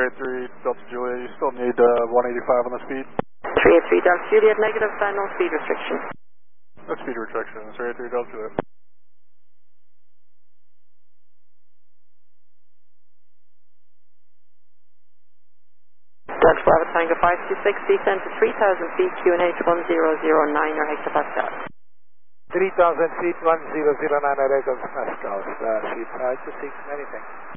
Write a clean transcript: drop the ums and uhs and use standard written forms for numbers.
383 Delta Juliet, you still need 185 on the speed? 383 Delta Juliet, negative, no speed restriction. No speed restriction, 383 Delta Juliet. Delta Bravo Tango 526, descend to 3000 feet, QNH 1009 or hectopascal. 3000 feet, 1009 hectopascals, sheet 526, many thanks.